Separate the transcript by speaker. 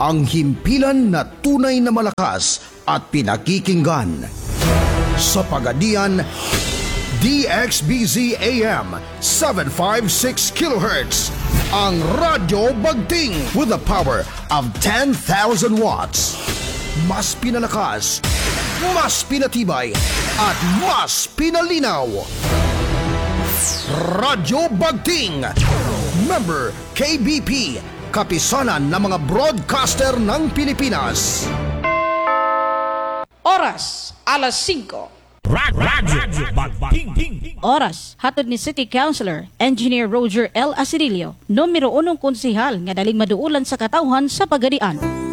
Speaker 1: ang himpilan na tunay na malakas at pinakikinggan. Sa Pagadian, DXBZ AM 756 kHz, ang Radyo Bagting with the power of 10,000 watts. Mas pinalakas, mas pinatibay, at mas pinalinaw. Radyo Bagting, member KBP, kapisanan ng mga broadcaster ng Pilipinas.
Speaker 2: Oras, alas 5.
Speaker 3: Radyo Bagting.
Speaker 2: Oras, hatod ni City Councilor, Engineer Roger L. Asirilio, numero 1 konsehal nga daling maduulan sa katawhan sa Pagadian.